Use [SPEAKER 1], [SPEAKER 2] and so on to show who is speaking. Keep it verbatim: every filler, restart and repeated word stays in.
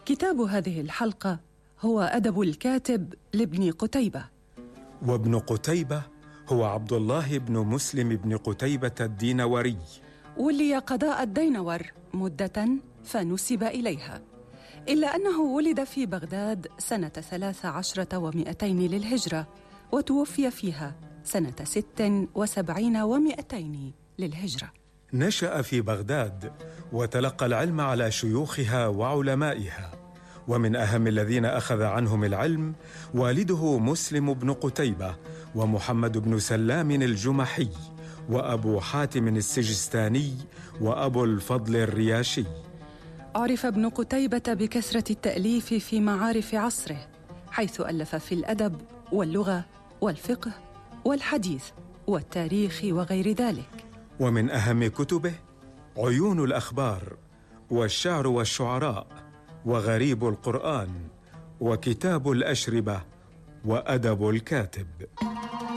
[SPEAKER 1] كتاب هذه الحلقة هو أدب الكاتب لابن قتيبة.
[SPEAKER 2] وابن قتيبة هو عبد الله بن مسلم بن قتيبة الدينوري،
[SPEAKER 1] ولي قضاء الدينور مدة فنسب إليها، إلا أنه ولد في بغداد سنة ثلاث عشرة ومئتين للهجرة، وتوفي فيها سنة ست وسبعين ومئتين للهجرة.
[SPEAKER 2] نشأ في بغداد وتلقى العلم على شيوخها وعلمائها، ومن أهم الذين أخذ عنهم العلم والده مسلم بن قتيبة ومحمد بن سلام الجمحي وأبو حاتم السجستاني وأبو الفضل الرياشي.
[SPEAKER 1] عرف ابن قتيبة بكثرة التأليف في معارف عصره، حيث ألف في الأدب واللغة والفقه والحديث والتاريخ وغير ذلك.
[SPEAKER 2] ومن أهم كتبه عيون الأخبار والشعر والشعراء وغريب القرآن وكتاب الأشربة وأدب الكاتب.